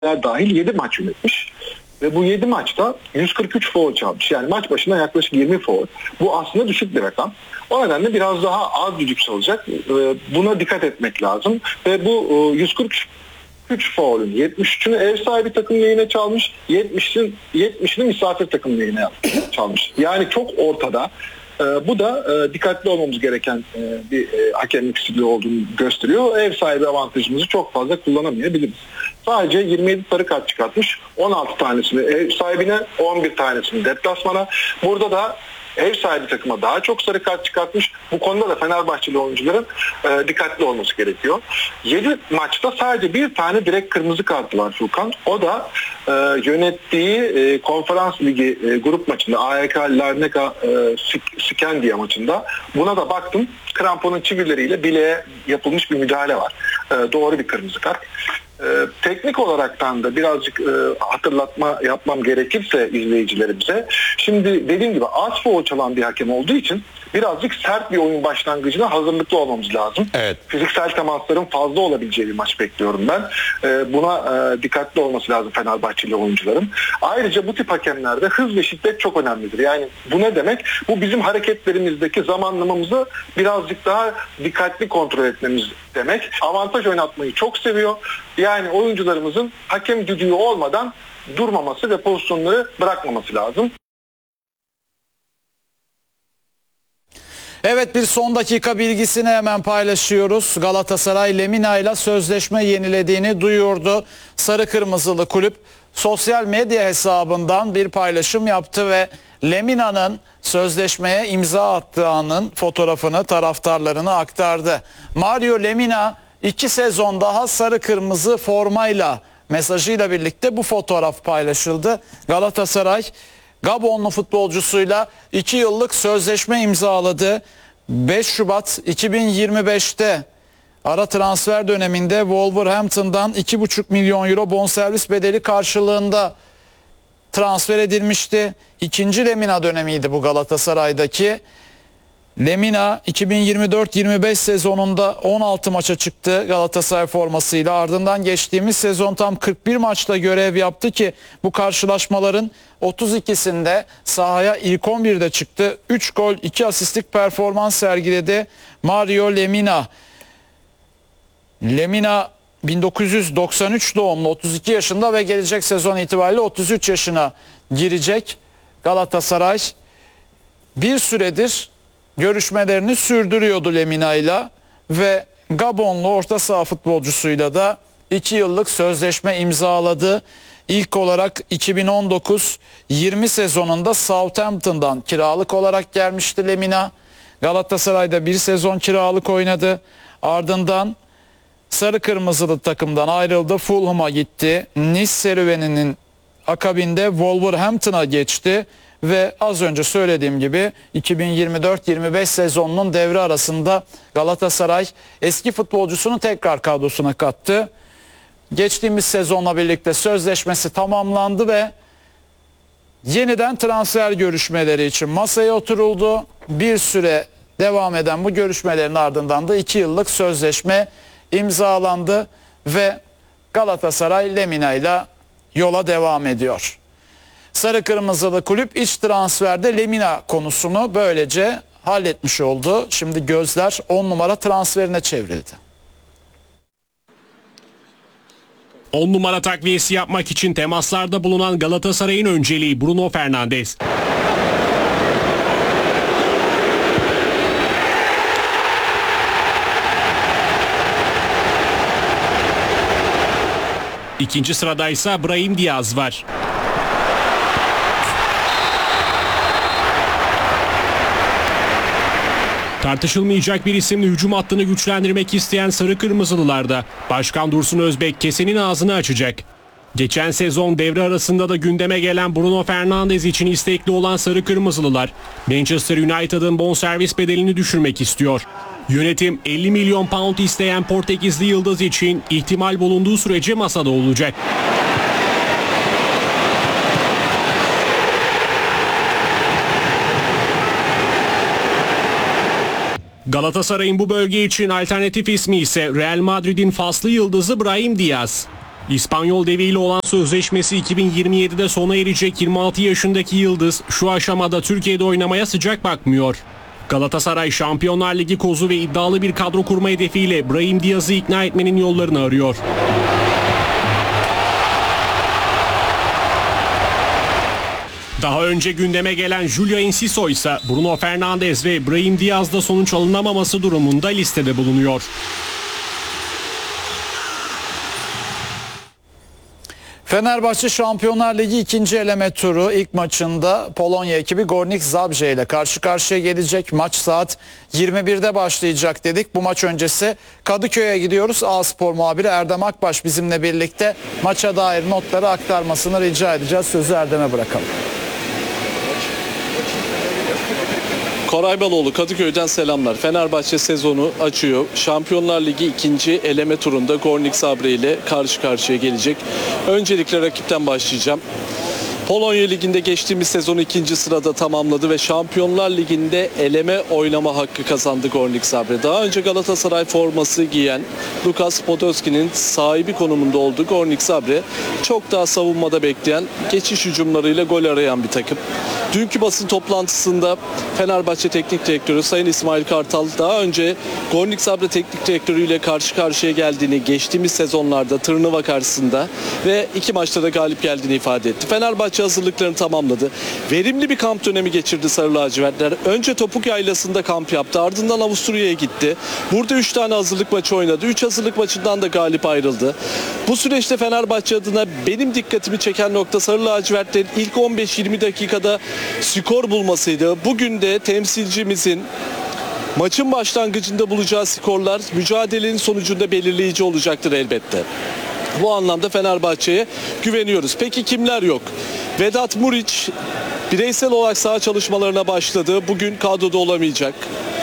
dahil 7 maç yönetmiş. Ve bu 7 maçta 143 faul çalmış. Yani maç başına yaklaşık 20 faul. Bu aslında düşük bir rakam. O nedenle biraz daha az düdük çalacak. Buna dikkat etmek lazım. Ve bu 143 faulün 73'ünü ev sahibi takım lehine çalmış. 70'ini misafir takım lehine çalmış. Yani çok ortada. Bu da dikkatli olmamız gereken bir hakemlik stili olduğunu gösteriyor. Ev sahibi avantajımızı çok fazla kullanamayabiliriz. Sadece 27 sarı kart çıkartmış. 16 tanesini ev sahibine, 11 tanesini deplasmana. Burada da ev sahibi takıma daha çok sarı kart çıkartmış. Bu konuda da Fenerbahçeli oyuncuların dikkatli olması gerekiyor. 7 maçta sadece bir tane direkt kırmızı kartı var Furkan. O da yönettiği konferans ligi grup maçında AEK Larnaca Skandia maçında. Buna da baktım. Kramponun çivileriyle bileğe yapılmış bir müdahale var. Doğru bir kırmızı kart. Teknik olaraktan da birazcık hatırlatma yapmam gerekirse izleyicilerimize. Şimdi dediğim gibi az faul çalan bir hakem olduğu için birazcık sert bir oyun başlangıcına hazırlıklı olmamız lazım. Evet. Fiziksel temasların fazla olabileceği bir maç bekliyorum ben. Buna dikkatli olması lazım Fenerbahçeli oyuncuların. Ayrıca bu tip hakemlerde hız ve şiddet çok önemlidir. Yani bu ne demek? Bu bizim hareketlerimizdeki zamanlamamızı birazcık daha dikkatli kontrol etmemiz demek. Avantaj oynatmayı çok seviyor. Yani oyuncularımızın hakem düdüğü olmadan durmaması ve pozisyonları bırakmaması lazım. Evet, bir son dakika bilgisini hemen paylaşıyoruz. Galatasaray Lemina ile sözleşme yenilediğini duyurdu. Sarı Kırmızılı kulüp sosyal medya hesabından bir paylaşım yaptı ve Lemina'nın sözleşmeye imza attığı anın fotoğrafını taraftarlarına aktardı. Mario Lemina 2 sezon daha sarı kırmızı formayla mesajıyla birlikte bu fotoğraf paylaşıldı. Galatasaray Gabonlu futbolcusuyla 2 yıllık sözleşme imzaladı. 5 Şubat 2025'te ara transfer döneminde Wolverhampton'dan 2,5 milyon euro bonservis bedeli karşılığında transfer edilmişti. İkinci Lemina dönemiydi bu Galatasaray'daki. Lemina 2024-25 sezonunda 16 maça çıktı Galatasaray formasıyla. Ardından geçtiğimiz sezon tam 41 maçta görev yaptı ki bu karşılaşmaların 32'sinde sahaya ilk 11'de çıktı. 3 gol 2 asistlik performans sergiledi Mario Lemina. Lemina 1993 doğumlu, 32 yaşında ve gelecek sezon itibariyle 33 yaşına girecek. Galatasaray bir süredir görüşmelerini sürdürüyordu Lemina ile ve Gabonlu orta saha futbolcusuyla da 2 yıllık sözleşme imzaladı. İlk olarak 2019-20 sezonunda Southampton'dan kiralık olarak gelmişti Lemina. Galatasaray'da bir sezon kiralık oynadı. Ardından sarı kırmızılı takımdan ayrıldı. Fulham'a gitti. Nice serüveninin akabinde Wolverhampton'a geçti. Ve az önce söylediğim gibi 2024-25 sezonunun devre arasında Galatasaray eski futbolcusunu tekrar kadrosuna kattı. Geçtiğimiz sezonla birlikte sözleşmesi tamamlandı ve yeniden transfer görüşmeleri için masaya oturuldu. Bir süre devam eden bu görüşmelerin ardından da 2 yıllık sözleşme imzalandı ve Galatasaray Lemina ile yola devam ediyor. Sarı Kırmızılı kulüp iç transferde Lemina konusunu böylece halletmiş oldu. Şimdi gözler 10 numara transferine çevrildi. 10 numara takviyesi yapmak için temaslarda bulunan Galatasaray'ın önceliği Bruno Fernandes. İkinci sırada ise Brahim Diaz var. Tartışılmayacak bir isimle hücum hattını güçlendirmek isteyen Sarı Kırmızılılarda Başkan Dursun Özbek kesenin ağzını açacak. Geçen sezon devre arasında da gündeme gelen Bruno Fernandes için istekli olan Sarı Kırmızılılar Manchester United'ın bonservis bedelini düşürmek istiyor. Yönetim 50 milyon pound isteyen Portekizli yıldız için ihtimal bulunduğu sürece masada olacak. Galatasaray'ın bu bölge için alternatif ismi ise Real Madrid'in faslı yıldızı Brahim Diaz. İspanyol deviyle olan sözleşmesi 2027'de sona erecek 26 yaşındaki Yıldız şu aşamada Türkiye'de oynamaya sıcak bakmıyor. Galatasaray Şampiyonlar Ligi kozu ve iddialı bir kadro kurma hedefiyle Brahim Diaz'ı ikna etmenin yollarını arıyor. Daha önce gündeme gelen Julio Enciso ise Bruno Fernandes ve Brahim Diaz'da sonuç alınamaması durumunda listede bulunuyor. Fenerbahçe Şampiyonlar Ligi ikinci eleme turu ilk maçında Polonya ekibi Górnik Zabrze ile karşı karşıya gelecek. Maç saat 21'de başlayacak dedik. Bu maç öncesi Kadıköy'e gidiyoruz. A-Spor muhabiri Erdem Akbaş bizimle birlikte maça dair notları aktarmasını rica edeceğiz. Sözü Erdem'e bırakalım. Koray Baloğlu, Kadıköy'den selamlar. Fenerbahçe sezonu açıyor. Şampiyonlar Ligi ikinci eleme turunda Górnik Zabrze ile karşı karşıya gelecek. Öncelikle rakipten başlayacağım. Polonya Ligi'nde geçtiğimiz sezonu ikinci sırada tamamladı ve Şampiyonlar Ligi'nde eleme oynama hakkı kazandı Górnik Zabrze. Daha önce Galatasaray forması giyen Lukas Podolski'nin sahibi konumunda olduğu Górnik Zabrze çok daha savunmada bekleyen, geçiş hücumlarıyla gol arayan bir takım. Dünkü basın toplantısında Fenerbahçe Teknik Direktörü Sayın İsmail Kartal daha önce Górnik Zabrze Teknik Direktörü ile karşı karşıya geldiğini, geçtiğimiz sezonlarda Tırnava karşısında ve iki maçta da galip geldiğini ifade etti. Fenerbahçe hazırlıklarını tamamladı. Verimli bir kamp dönemi geçirdi Sarı Lacivertler. Önce Topuk Yaylası'nda kamp yaptı. Ardından Avusturya'ya gitti. Burada 3 tane hazırlık maçı oynadı. 3 hazırlık maçından da galip ayrıldı. Bu süreçte Fenerbahçe adına benim dikkatimi çeken nokta Sarı Lacivertlerin ilk 15-20 dakikada skor bulmasıydı. Bugün de temsilcimizin maçın başlangıcında bulacağı skorlar mücadelenin sonucunda belirleyici olacaktır elbette. Bu anlamda Fenerbahçe'ye güveniyoruz. Peki kimler yok? Vedat Muriç bireysel olarak saha çalışmalarına başladı. Bugün kadroda olamayacak.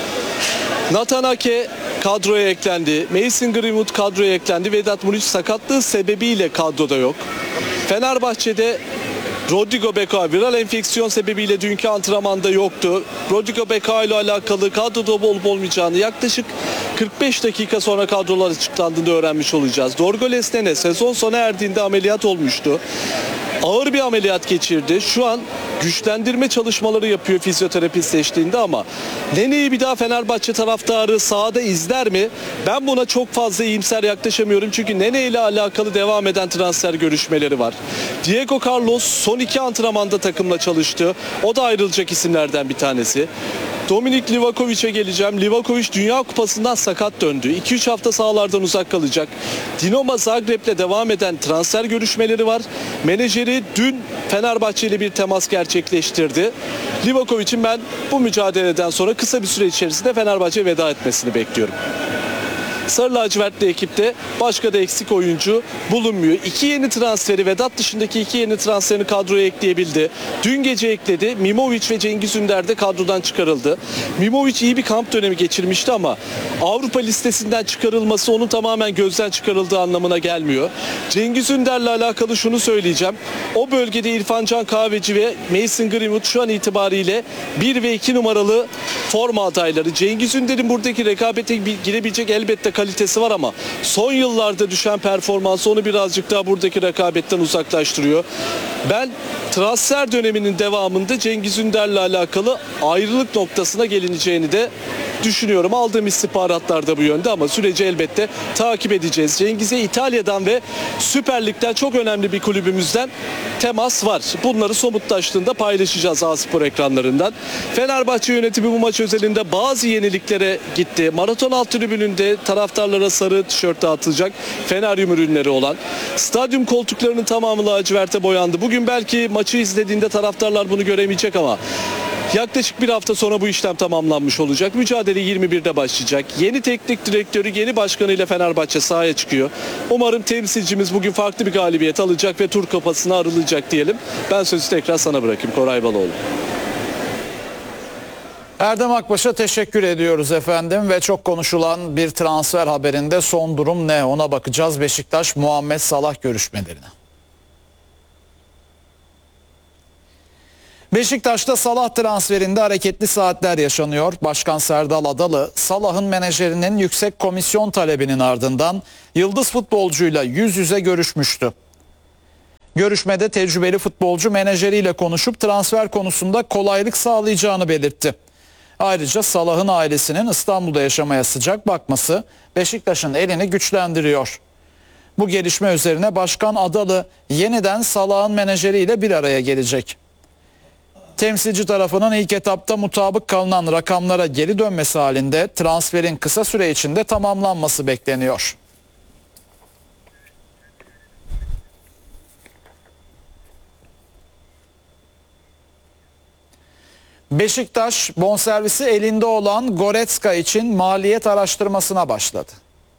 Nathan Ake kadroya eklendi. Mason Greenwood kadroya eklendi. Vedat Muriç sakatlığı sebebiyle kadroda yok. Fenerbahçe'de Rodrigo Becao viral enfeksiyon sebebiyle dünkü antrenmanda yoktu. Rodrigo Becao ile alakalı kadroda olup olmayacağını yaklaşık 45 dakika sonra kadrolar açıklandığında öğrenmiş olacağız. Dorgoles Nene sezon sona erdiğinde ameliyat olmuştu. Ağır bir ameliyat geçirdi. Şu an güçlendirme çalışmaları yapıyor fizyoterapist eşliğinde ama Nene'yi bir daha Fenerbahçe taraftarı sahada izler mi? Ben buna çok fazla iyimser yaklaşamıyorum. Çünkü Nene ile alakalı devam eden transfer görüşmeleri var. Diego Carlos son 2 antrenmanda takımla çalıştı. O da ayrılacak isimlerden bir tanesi. Dominik Livakovic'e geleceğim. Livakovic Dünya Kupası'ndan sakat döndü. 2-3 hafta sahalardan uzak kalacak. Dinamo Zagreb'le devam eden transfer görüşmeleri var. Menajeri dün Fenerbahçe ile bir temas gerçekleştirdi. Livakovic'in ben bu mücadeleden sonra kısa bir süre içerisinde Fenerbahçe'ye veda etmesini bekliyorum. Sarı lacivertli ekipte başka da eksik oyuncu bulunmuyor. 2 yeni transferi, Vedat dışındaki 2 yeni transferini kadroya ekleyebildi. Dün gece ekledi. Mimovic ve Cengiz Ünder de kadrodan çıkarıldı. Mimovic iyi bir kamp dönemi geçirmişti ama Avrupa listesinden çıkarılması onun tamamen gözden çıkarıldığı anlamına gelmiyor. Cengiz Ünder'le alakalı şunu söyleyeceğim. O bölgede İrfan Can Kahveci ve Mason Greenwood şu an itibariyle 1 ve 2 numaralı forma adayları. Cengiz Ünder'in buradaki rekabete girebilecek elbette kalitesi var ama son yıllarda düşen performansı onu birazcık daha buradaki rekabetten uzaklaştırıyor. Ben transfer döneminin devamında Cengiz Ünder'le alakalı ayrılık noktasına gelineceğini de düşünüyorum. Aldığım istihbaratlar da bu yönde ama süreci elbette takip edeceğiz. Cengiz'e İtalya'dan ve Süper Lig'den çok önemli bir kulübümüzden temas var. Bunları somutlaştığında paylaşacağız A-Spor ekranlarından. Fenerbahçe yönetimi bu maç özelinde bazı yeniliklere gitti. Maraton alt tribününde taraftarlara sarı tişört dağıtılacak. Feneryum ürünleri olan. Stadyum koltuklarının tamamı laciverte boyandı. Bugün belki maçı izlediğinde taraftarlar bunu göremeyecek ama yaklaşık bir hafta sonra bu işlem tamamlanmış olacak. Mücadele 21'de başlayacak. Yeni teknik direktörü, yeni başkanıyla Fenerbahçe sahaya çıkıyor. Umarım temsilcimiz bugün farklı bir galibiyet alacak ve tur kapısına arılacak diyelim. Ben sözü tekrar sana bırakayım Koray Baloğlu. Erdem Akbaş'a teşekkür ediyoruz efendim ve çok konuşulan bir transfer haberinde son durum ne ona bakacağız. Beşiktaş Muhammed Salah görüşmelerine. Beşiktaş'ta Salah transferinde hareketli saatler yaşanıyor. Başkan Serdal Adalı, Salah'ın menajerinin yüksek komisyon talebinin ardından yıldız futbolcuyla yüz yüze görüşmüştü. Görüşmede tecrübeli futbolcu menajeriyle konuşup transfer konusunda kolaylık sağlayacağını belirtti. Ayrıca Salah'ın ailesinin İstanbul'da yaşamaya sıcak bakması Beşiktaş'ın elini güçlendiriyor. Bu gelişme üzerine Başkan Adalı yeniden Salah'ın menajeriyle bir araya gelecek. Temsilci tarafının ilk etapta mutabık kalınan rakamlara geri dönmesi halinde transferin kısa süre içinde tamamlanması bekleniyor. Beşiktaş bonservisi elinde olan Goretzka için maliyet araştırmasına başladı.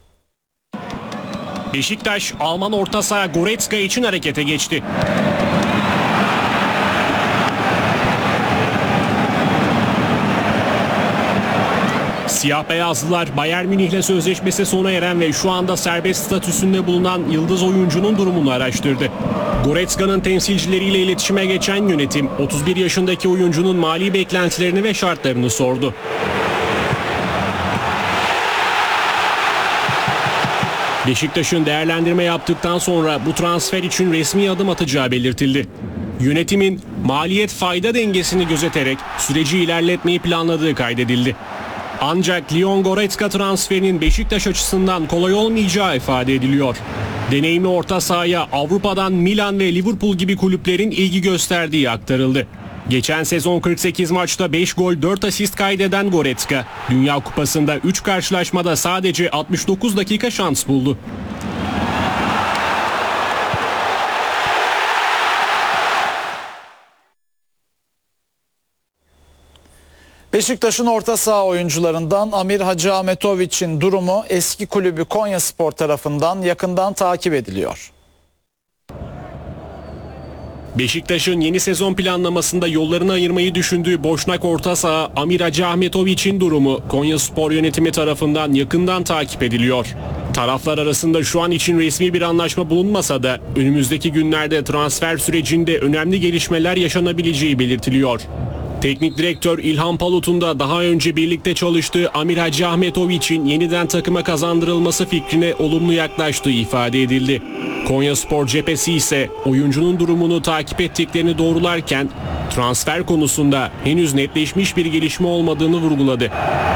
Beşiktaş Alman orta saha Goretzka için harekete geçti. Siyah beyazlılar Bayern Münih'le sözleşmesi sona eren ve şu anda serbest statüsünde bulunan yıldız oyuncunun durumunu araştırdı. Goretzka'nın temsilcileriyle iletişime geçen yönetim 31 yaşındaki oyuncunun mali beklentilerini ve şartlarını sordu. Beşiktaş'ın değerlendirme yaptıktan sonra bu transfer için resmi adım atacağı belirtildi. Yönetimin maliyet fayda dengesini gözeterek süreci ilerletmeyi planladığı kaydedildi. Ancak Leon Goretzka transferinin Beşiktaş açısından kolay olmayacağı ifade ediliyor. Deneyimli orta sahaya Avrupa'dan Milan ve Liverpool gibi kulüplerin ilgi gösterdiği aktarıldı. Geçen sezon 48 maçta 5 gol 4 asist kaydeden Goretzka, Dünya Kupası'nda 3 karşılaşmada sadece 69 dakika şans buldu. Beşiktaş'ın orta saha oyuncularından Amir Hacıahmetoviç'in durumu eski kulübü Konyaspor tarafından yakından takip ediliyor. Beşiktaş'ın yeni sezon planlamasında yollarını ayırmayı düşündüğü Boşnak orta saha Amir Hacıahmetoviç'in durumu Konyaspor yönetimi tarafından yakından takip ediliyor. Taraflar arasında şu an için resmi bir anlaşma bulunmasa da önümüzdeki günlerde transfer sürecinde önemli gelişmeler yaşanabileceği belirtiliyor. Teknik direktör İlhan Palut'un da daha önce birlikte çalıştığı Amir Hacıahmetoviç'in yeniden takıma kazandırılması fikrine olumlu yaklaştığı ifade edildi. Konyaspor cephesi ise oyuncunun durumunu takip ettiklerini doğrularken transfer konusunda henüz netleşmiş bir gelişme olmadığını vurguladı.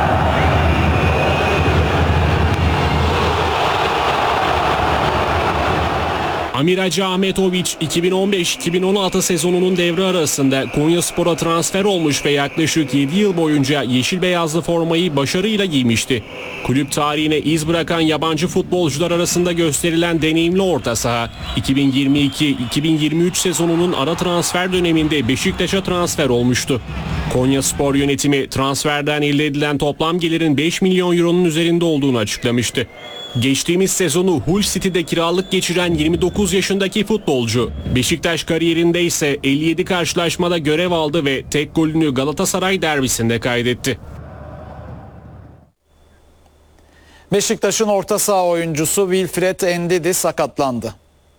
Amir Hacıahmetoviç 2015-2016 sezonunun devre arasında Konyaspor'a transfer olmuş ve yaklaşık 7 yıl boyunca yeşil beyazlı formayı başarıyla giymişti. Kulüp tarihine iz bırakan yabancı futbolcular arasında gösterilen deneyimli orta saha 2022-2023 sezonunun ara transfer döneminde Beşiktaş'a transfer olmuştu. Konyaspor yönetimi transferden elde edilen toplam gelirin 5 milyon euronun üzerinde olduğunu açıklamıştı. Geçtiğimiz sezonu Hull City'de kiralık geçiren 29 yaşındaki futbolcu, Beşiktaş kariyerinde ise 57 karşılaşmada görev aldı ve tek golünü Galatasaray derbisinde kaydetti. Beşiktaş'ın orta saha oyuncusu Wilfred Ndidi sakatlandı.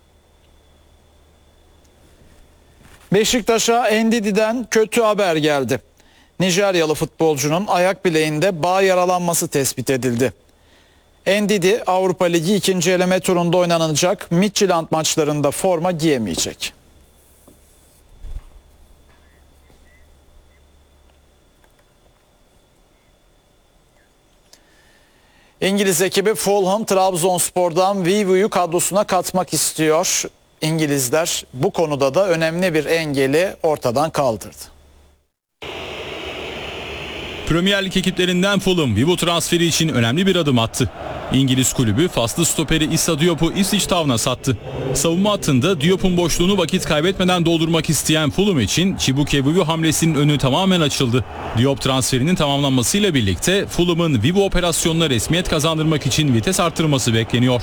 Beşiktaş'a Ndidi'den kötü haber geldi. Nijeryalı futbolcunun ayak bileğinde bağ yaralanması tespit edildi. Ndidi Avrupa Ligi 2. eleme turunda oynanacak Midtjylland maçlarında forma giyemeyecek. İngiliz ekibi Fulham Trabzonspor'dan Vivu'yu kadrosuna katmak istiyor. İngilizler bu konuda da önemli bir engeli ortadan kaldırdı. Premier Lig ekiplerinden Fulham Vivu transferi için önemli bir adım attı. İngiliz kulübü faslı stoperi Issa Diop'u Ipswich Town'a sattı. Savunma hattında Diop'un boşluğunu vakit kaybetmeden doldurmak isteyen Fulham için Chibuike Vivu hamlesinin önü tamamen açıldı. Diop transferinin tamamlanmasıyla birlikte Fulham'ın Vivu operasyonuna resmiyet kazandırmak için vites arttırması bekleniyor.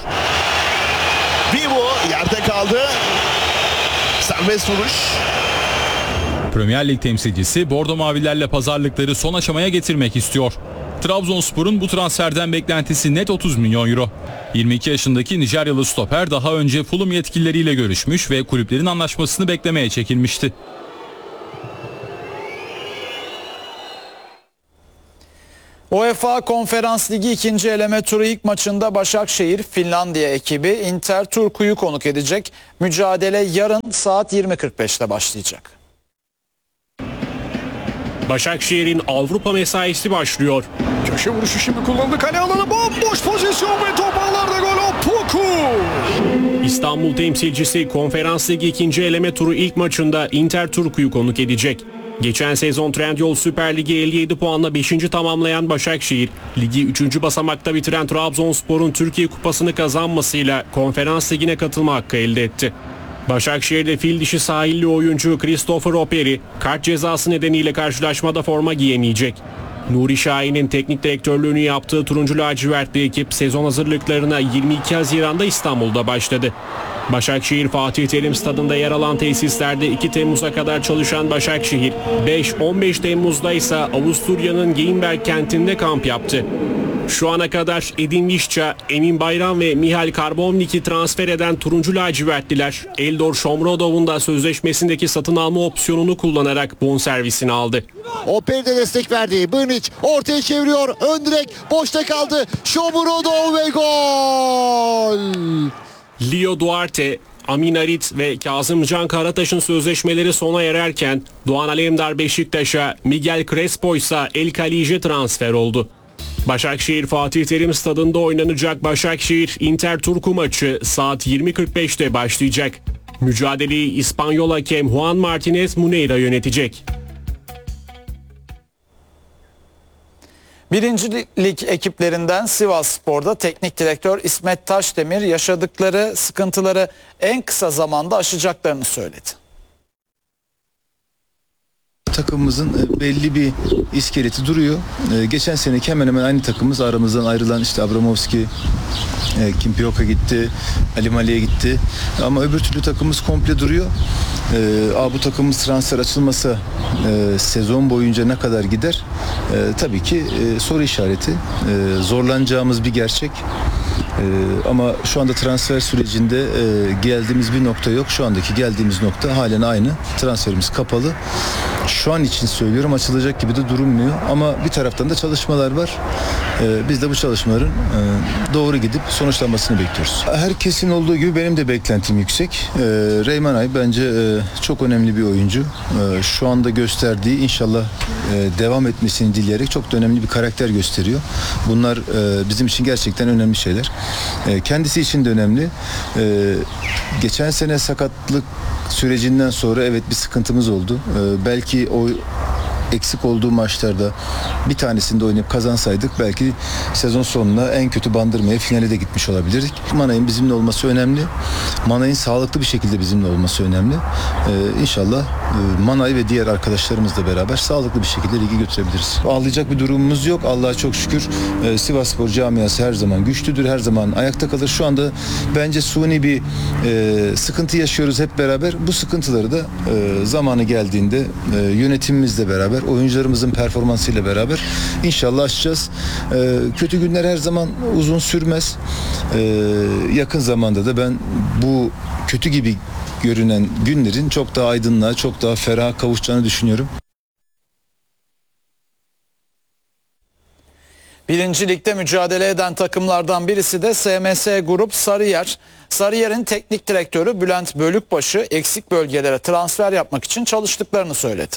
Vivu yerde kaldı. Serbest vuruş. Premier Lig temsilcisi Bordo Mavilerle pazarlıkları son aşamaya getirmek istiyor. Trabzonspor'un bu transferden beklentisi net 30 milyon euro. 22 yaşındaki Nijeryalı stoper daha önce Fulham yetkilileriyle görüşmüş ve kulüplerin anlaşmasını beklemeye çekilmişti. UEFA Konferans Ligi 2. eleme turu ilk maçında Başakşehir Finlandiya ekibi Inter Turku'yu konuk edecek. Mücadele yarın saat 20.45'te başlayacak. Başakşehir'in Avrupa mesaisi başlıyor. Köşe vuruşu şimdi kullanıldı. Kale alanı bomboş pozisyon ve top ağlarda gol. Opoku. İstanbul temsilcisi Konferans Ligi 2. eleme turu ilk maçında Inter Turku'yu konuk edecek. Geçen sezon Trendyol Süper Ligi 57 puanla 5. tamamlayan Başakşehir, ligi 3. basamakta bitiren Trabzonspor'un Türkiye Kupası'nı kazanmasıyla Konferans Ligi'ne katılma hakkı elde etti. Başakşehir'de fil dişi sahilli oyuncu Christopher Operi kart cezası nedeniyle karşılaşmada forma giyemeyecek. Nuri Şahin'in teknik direktörlüğünü yaptığı turuncu lacivertli ekip sezon hazırlıklarına 22 Haziran'da İstanbul'da başladı. Başakşehir Fatih Terim Stadında yer alan tesislerde 2 Temmuz'a kadar çalışan Başakşehir, 5-15 Temmuz'da ise Avusturya'nın Geinberg kentinde kamp yaptı. Şu ana kadar Edin Visca, Emin Bayram ve Mihail Karbovnik'i transfer eden turuncu lacivertliler, Eldor Shomurodov'un da sözleşmesindeki satın alma opsiyonunu kullanarak bonservisini aldı. Operi de destek verdi. Brnic ortaya çeviriyor. Ön direk boşta kaldı. Shomurodov ve gol! Leo Duarte, Amin Arit ve Kazımcan Karataş'ın sözleşmeleri sona ererken Doğan Alemdar Beşiktaş'a, Miguel Crespo ise El Khalije transfer oldu. Başakşehir Fatih Terim Stadında oynanacak Başakşehir Inter Turku maçı saat 20.45'te başlayacak. Mücadeleyi İspanyol hakem Juan Martinez Muneira yönetecek. Birinci lig ekiplerinden Sivasspor'da teknik direktör İsmet Taşdemir yaşadıkları sıkıntıları en kısa zamanda aşacaklarını söyledi. Takımımızın belli bir iskeleti duruyor. Geçen seneki hemen hemen aynı takımımız, aramızdan ayrılan işte Abramovski, Kimpioka gitti, Ali Mali'ye gitti. Ama öbür türlü takımımız komple duruyor. Bu takımımız transfer açılmasa sezon boyunca ne kadar gider? Tabii ki soru işareti. Zorlanacağımız bir gerçek. Ama şu anda transfer sürecinde geldiğimiz bir nokta yok. Şu andaki geldiğimiz nokta halen aynı. Transferimiz kapalı. Şu an için söylüyorum, açılacak gibi de durulmuyor. Ama bir taraftan da çalışmalar var. Biz de bu çalışmaların doğru gidip sonuçlanmasını bekliyoruz. Herkesin olduğu gibi benim de beklentim yüksek. Reyman Ay bence çok önemli bir oyuncu. Şu anda gösterdiği, inşallah devam etmesini dileyerek, çok da önemli bir karakter gösteriyor. Bunlar bizim için gerçekten önemli şeyler. Kendisi için de önemli. Geçen sene sakatlık sürecinden sonra evet bir sıkıntımız oldu. Belki o eksik olduğu maçlarda bir tanesinde oynayıp kazansaydık belki sezon sonuna en kötü bandırmaya, finale de gitmiş olabilirdik. Manay'ın bizimle olması önemli. Manay'ın sağlıklı bir şekilde bizimle olması önemli. İnşallah Manay ve diğer arkadaşlarımızla beraber sağlıklı bir şekilde ligi götürebiliriz. Ağlayacak bir durumumuz yok. Allah'a çok şükür. Sivasspor camiası her zaman güçlüdür. Her zaman ayakta kalır. Şu anda bence suni bir sıkıntı yaşıyoruz hep beraber. Bu sıkıntıları da zamanı geldiğinde yönetimimizle beraber, oyuncularımızın performansıyla beraber inşallah aşacağız. Kötü günler her zaman uzun sürmez. Yakın zamanda da ben bu kötü gibi görünen günlerin çok daha aydınlığa, çok daha feraha kavuşacağını düşünüyorum. Birinci ligde mücadele eden takımlardan birisi de SMS Grup Sarıyer. Sarıyer'in teknik direktörü Bülent Bölükbaşı eksik bölgelere transfer yapmak için çalıştıklarını söyledi.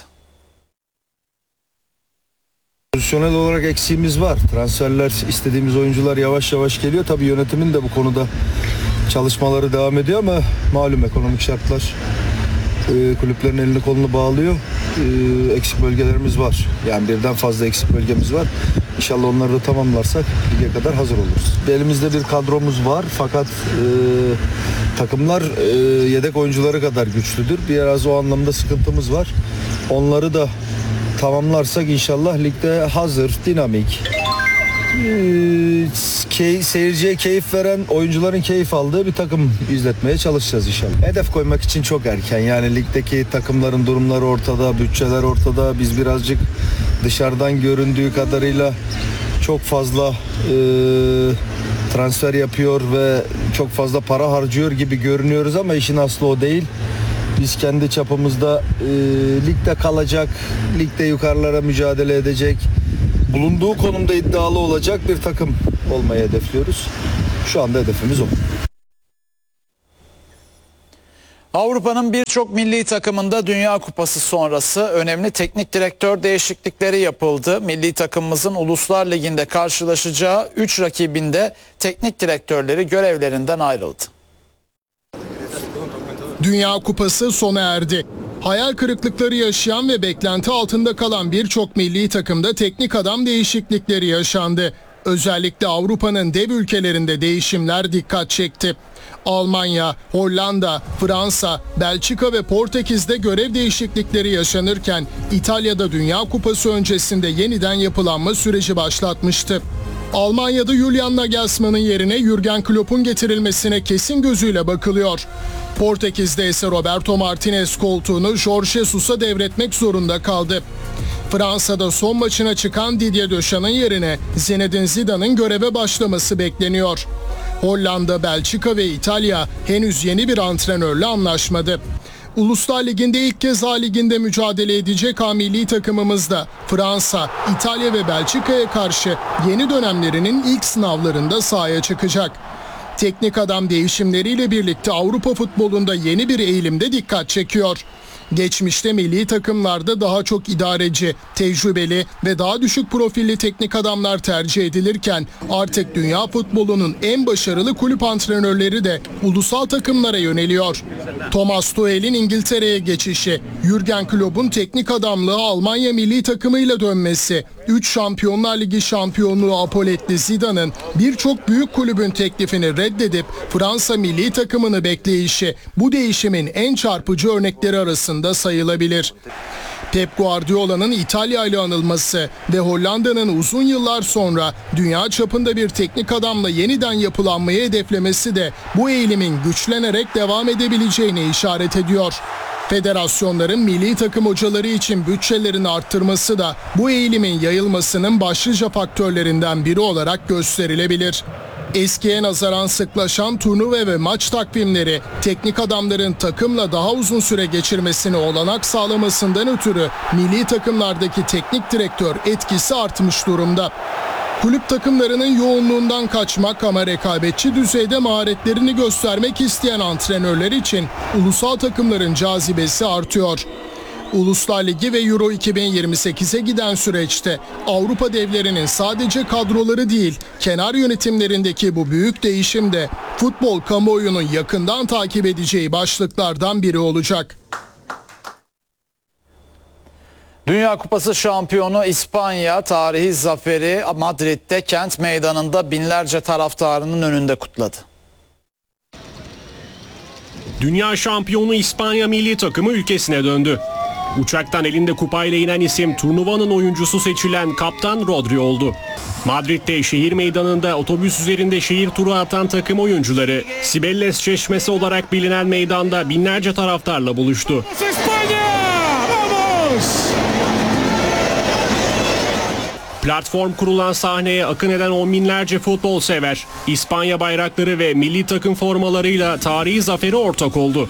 Pozisyonel olarak eksiğimiz var. Transferler, istediğimiz oyuncular yavaş yavaş geliyor. Tabii yönetimin de bu konuda çalışmaları devam ediyor ama malum ekonomik şartlar kulüplerin elini kolunu bağlıyor. Eksik bölgelerimiz var. Yani birden fazla eksik bölgemiz var. İnşallah onları da tamamlarsak lige kadar hazır oluruz. Elimizde bir kadromuz var fakat takımlar yedek oyuncuları kadar güçlüdür. Biraz o anlamda sıkıntımız var. Onları da tamamlarsak inşallah ligde hazır, dinamik, seyirciye keyif veren, oyuncuların keyif aldığı bir takım izletmeye çalışacağız inşallah. Hedef koymak için çok erken. Yani ligdeki takımların durumları ortada, bütçeler ortada. Biz birazcık dışarıdan göründüğü kadarıyla çok fazla transfer yapıyor ve çok fazla para harcıyor gibi görünüyoruz ama işin aslı o değil. Biz kendi çapımızda ligde kalacak, ligde yukarılara mücadele edecek, bulunduğu konumda iddialı olacak bir takım olmayı hedefliyoruz. Şu anda hedefimiz o. Avrupa'nın birçok milli takımında Dünya Kupası sonrası önemli teknik direktör değişiklikleri yapıldı. Milli takımımızın Uluslar Ligi'nde karşılaşacağı 3 rakibinde teknik direktörleri görevlerinden ayrıldı. Dünya Kupası sona erdi. Hayal kırıklıkları yaşayan ve beklenti altında kalan birçok milli takımda teknik adam değişiklikleri yaşandı. Özellikle Avrupa'nın dev ülkelerinde değişimler dikkat çekti. Almanya, Hollanda, Fransa, Belçika ve Portekiz'de görev değişiklikleri yaşanırken İtalya'da Dünya Kupası öncesinde yeniden yapılanma süreci başlatmıştı. Almanya'da Julian Nagelsmann'ın yerine Jürgen Klopp'un getirilmesine kesin gözüyle bakılıyor. Portekiz'de ise Roberto Martinez koltuğunu Jorge Jesus'a devretmek zorunda kaldı. Fransa'da son maçına çıkan Didier Deschamps' yerine Zinedine Zidane'ın göreve başlaması bekleniyor. Hollanda, Belçika ve İtalya henüz yeni bir antrenörle anlaşmadı. Uluslar Ligi'nde ilk kez A Ligi'nde mücadele edecek A milli takımımızda Fransa, İtalya ve Belçika'ya karşı yeni dönemlerinin ilk sınavlarında sahaya çıkacak. Teknik adam değişimleriyle birlikte Avrupa futbolunda yeni bir eğilimde dikkat çekiyor. Geçmişte milli takımlarda daha çok idareci, tecrübeli ve daha düşük profilli teknik adamlar tercih edilirken artık dünya futbolunun en başarılı kulüp antrenörleri de ulusal takımlara yöneliyor. Thomas Tuchel'in İngiltere'ye geçişi, Jürgen Klopp'un teknik adamlığı Almanya milli takımıyla dönmesi, 3 Şampiyonlar Ligi şampiyonluğu apoletli Zidane'ın birçok büyük kulübün teklifini reddedip Fransa milli takımını bekleyişi bu değişimin en çarpıcı örnekleri arasında sayılabilir. Pep Guardiola'nın İtalya ile anılması ve Hollanda'nın uzun yıllar sonra dünya çapında bir teknik adamla yeniden yapılanmayı hedeflemesi de bu eğilimin güçlenerek devam edebileceğine işaret ediyor. Federasyonların milli takım hocaları için bütçelerini arttırması da bu eğilimin yayılmasının başlıca faktörlerinden biri olarak gösterilebilir. Eskiye nazaran sıklaşan turnuva ve maç takvimleri teknik adamların takımla daha uzun süre geçirmesine olanak sağlamasından ötürü milli takımlardaki teknik direktör etkisi artmış durumda. Kulüp takımlarının yoğunluğundan kaçmak ama rekabetçi düzeyde maharetlerini göstermek isteyen antrenörler için ulusal takımların cazibesi artıyor. Uluslar Ligi ve Euro 2028'e giden süreçte Avrupa devlerinin sadece kadroları değil, kenar yönetimlerindeki bu büyük değişim de futbol kamuoyunun yakından takip edeceği başlıklardan biri olacak. Dünya Kupası şampiyonu İspanya tarihi zaferi Madrid'de Kent Meydanı'nda binlerce taraftarının önünde kutladı. Dünya şampiyonu İspanya milli takımı ülkesine döndü. Uçaktan elinde kupayla inen isim turnuvanın oyuncusu seçilen kaptan Rodri oldu. Madrid'de şehir meydanında otobüs üzerinde şehir turu atan takım oyuncuları Sibelles Çeşmesi olarak bilinen meydanda binlerce taraftarla buluştu. Platform kurulan sahneye akın eden on binlerce futbol sever, İspanya bayrakları ve milli takım formalarıyla tarihi zaferi ortak oldu.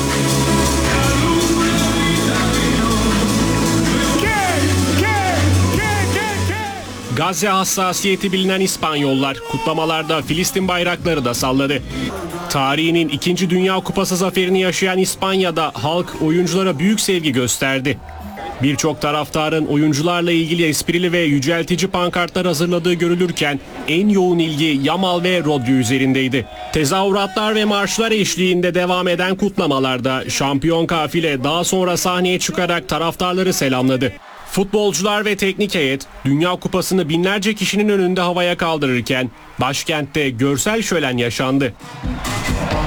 Gazze hassasiyeti bilinen İspanyollar kutlamalarda Filistin bayrakları da salladı. Tarihinin 2. Dünya Kupası zaferini yaşayan İspanya'da halk oyunculara büyük sevgi gösterdi. Birçok taraftarın oyuncularla ilgili esprili ve yüceltici pankartlar hazırladığı görülürken en yoğun ilgi Yamal ve Rodri üzerindeydi. Tezahüratlar ve marşlar eşliğinde devam eden kutlamalarda şampiyon kafile daha sonra sahneye çıkarak taraftarları selamladı. Futbolcular ve teknik heyet Dünya Kupası'nı binlerce kişinin önünde havaya kaldırırken başkentte görsel şölen yaşandı.